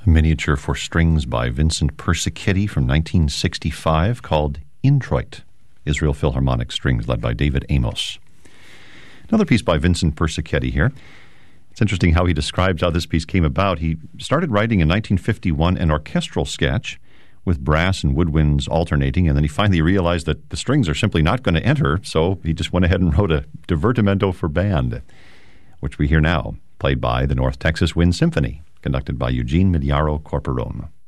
miniature for strings by Vincent Persichetti from 1965 called Introit, Israel Philharmonic Strings, led by David Amos. Another piece by Vincent Persichetti here. It's interesting how he describes how this piece came about. He started writing in 1951 an orchestral sketch with brass and woodwinds alternating, and then he finally realized that the strings are simply not going to enter, so he just went ahead and wrote a divertimento for band, which we hear now, played by the North Texas Wind Symphony, conducted by Eugene Migliaro Corporone.